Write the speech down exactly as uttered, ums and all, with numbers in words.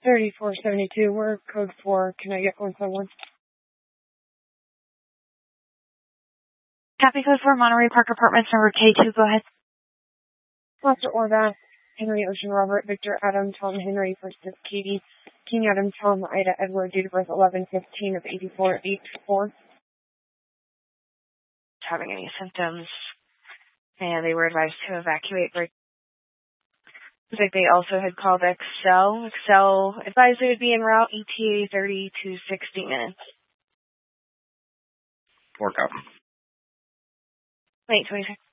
thirty-four seventy-two, we're code four. Can I get one someone? Copy code four, Monterey Park Apartments, number K two, go ahead. Foster Orvath, Henry Ocean Robert, Victor Adam, Tom Henry, First is Katie, King Adam, Tom, Ida, Edward, date of birth eleven fifteen of eighty-four, eight four. Having any symptoms, and they were advised to evacuate. Looks like they also had called Excel. Excel advised they would be en route E T A thirty to sixty minutes. Work out. Wait, twenty seconds.